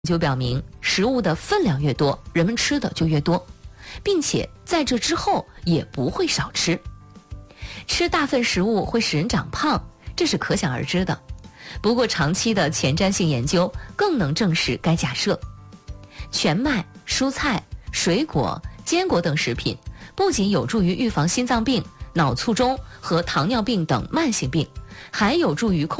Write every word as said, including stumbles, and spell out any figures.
究表明，食物的分量越多，人们吃的就越多，并且在这之后也不会少吃。吃大份食物会使人长胖，这是可想而知的。不过长期的前瞻性研究更能证实该假设。全麦、蔬菜、水果、坚果等食品不仅有助于预防心脏病、脑卒中和糖尿病等慢性病，还有助于控